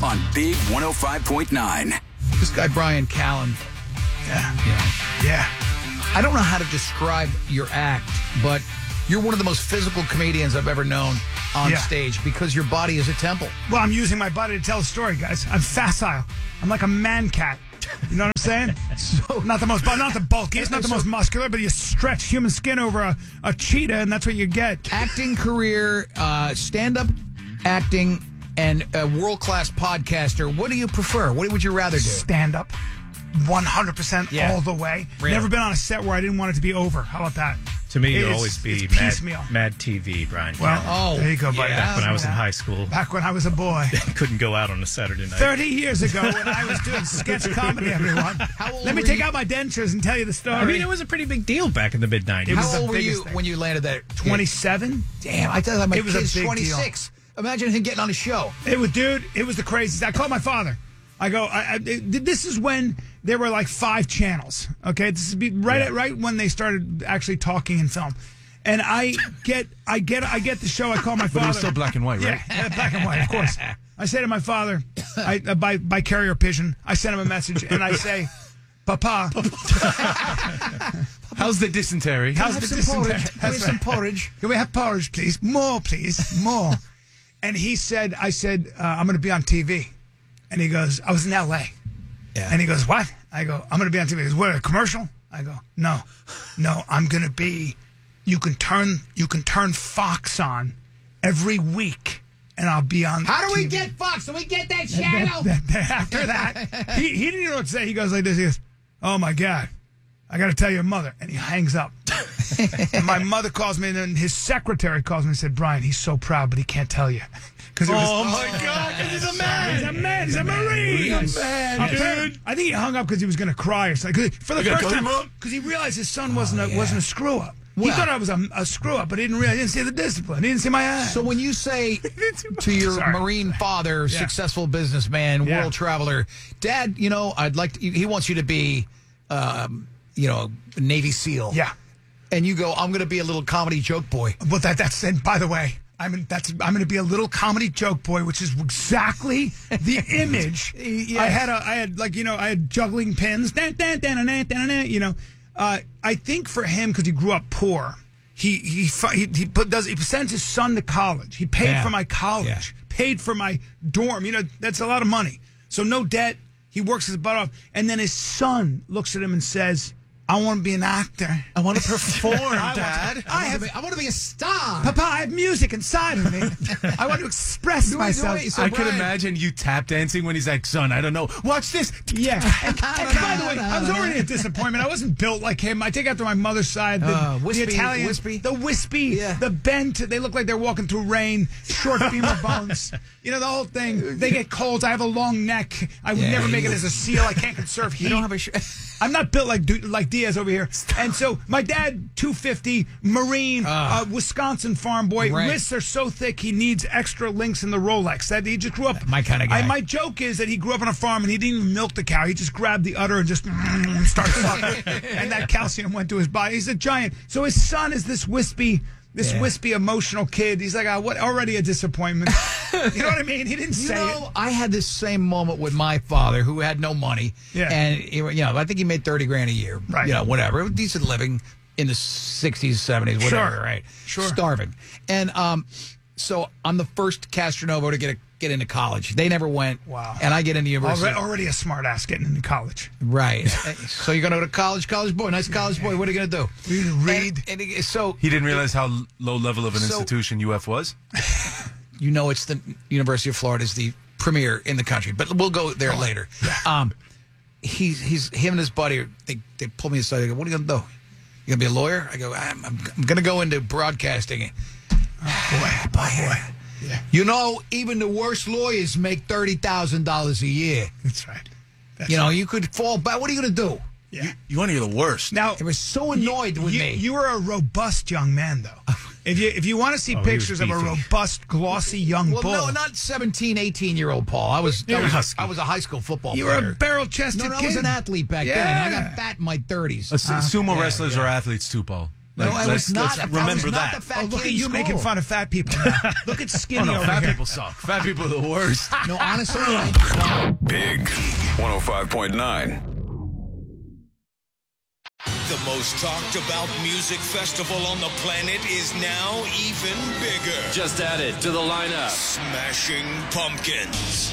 on Big 105.9. This guy, Brian Callen. Yeah. I don't know how to describe your act, but you're one of the most physical comedians I've ever known on stage because your body is a temple. Well, I'm using my body to tell a story, guys. I'm facile. I'm like a man cat. You know what I'm saying? So, not the bulkiest, not the most muscular, but you stretch human skin over a cheetah, and that's what you get. Acting career, stand-up acting, and a world-class podcaster. What do you prefer? What would you rather do? Stand up. 100% all the way. Really? Never been on a set where I didn't want it to be over. How about that? To me, you'll always be piecemeal. Mad TV, Brian. Well, there you go, buddy. Back when I was in high school. Back when I was a boy. Couldn't go out on a Saturday night. 30 years ago when I was doing sketch comedy, everyone. Let me take out my dentures and tell you the story. I mean, it was a pretty big deal back in the mid-90s. How old were you when you landed that? 27. Damn, I thought my It was kid's a big 26. Deal. Imagine him getting on a show. It was the craziest. I called my father. I go, this is when there were like 5 channels. Okay, this is right when they started actually talking in film, and I get the show. I call my father. But it was still black and white, right? Yeah, black and white, of course. I say to my father, by carrier pigeon, I send him a message, and I say, Papa. How's the dysentery? Have some porridge. Can we have porridge, please? More, please. More. And he said, I said, I'm going to be on TV. And he goes, I was in L.A. Yeah. And he goes, what? I go, I'm going to be on TV. He goes, what, a commercial? I go, no, I'm going to be, you can turn Fox on every week, and I'll be on How do we TV. get Fox? Do we get that channel? After that, he didn't even know what to say. He goes like this, he goes, oh, my God, I got to tell your mother. And he hangs up. And my mother calls me, and then his secretary calls me and said, Brian, he's so proud, but he can't tell you. Oh, my God, because he's a man. He's a man. He's a Marine. He's a man, dude. I think he hung up because he was going to cry or something. For the first time, because he realized his son wasn't a screw-up. He thought I was a screw-up, but he didn't see the discipline. He didn't see my ass. So when you say to your Marine father, successful businessman, world traveler, Dad, I'd like to, he wants you to be, Navy SEAL. Yeah. And you go, I'm going to be a little comedy joke boy. Well, and by the way, I'm going to be a little comedy joke boy, which is exactly the image. Yes. I had juggling pins. I think for him, because he grew up poor, he sends his son to college. He paid for my college, paid for my dorm. That's a lot of money. So no debt. He works his butt off, and then his son looks at him and says, I want to be an actor. I want to perform, Dad. I want to be a star. Papa, I have music inside of me. I want to express myself. So I could imagine you tap dancing when he's like, son, I don't know. Watch this. Yeah. And by the way, I was already a disappointment. I wasn't built like him. I take after my mother's side. The Italian. The wispy. The bent. They look like they're walking through rain. Short femur bones. The whole thing. They get colds. I have a long neck. I would never make it as a SEAL. I can't conserve heat. You don't have I'm not built like Diaz over here. And so my dad, 250, Marine, Wisconsin farm boy. Right. Wrists are so thick he needs extra links in the Rolex. That he just grew up. My kind of guy. My joke is that he grew up on a farm and he didn't even milk the cow. He just grabbed the udder and just started sucking. And that calcium went to his body. He's a giant. So his son is this wispy, emotional kid. He's like, what? Already a disappointment. You know what I mean? He didn't say it. I had this same moment with my father, who had no money. Yeah. And, I think he made $30,000 a year. Right. Whatever. Decent living in the 60s, 70s, whatever, right? Sure. Starving. And so I'm the first Castronovo to get into college. They never went. Wow. And I get into university. Already a smart ass getting into college. Right. So you're going to go to college boy. Nice college boy. What are you going to do? Read. So he didn't realize how low level of an institution UF was? It's the University of Florida is the premier in the country, but we'll go there later. Yeah. He's him and his buddy. They pull me aside. They go, "What are you gonna do? You gonna be a lawyer?" I go, "I'm gonna go into broadcasting." Oh, boy. Yeah. Even the worst lawyers make $30,000 a year. That's right. You could fall back. What are you gonna do? Yeah. You want to hear the worst. Now, it was so annoyed with me. You were a robust young man, though. If you want to see pictures of a robust, glossy young bull. No, not 17, 18-year-old Paul. I was a high school football player. You were a barrel-chested kid. I was an athlete back then. I got fat in my 30s. Sumo wrestlers are athletes too, Paul. No, I was not. remember I was not that. the fat Look kid at in you school. making fun of fat people now. Look at skinny over Fat here. people suck. Fat people are the worst. No, honestly, Big 105.9. The most talked about music festival on the planet is now even bigger. Just added to the lineup. Smashing Pumpkins.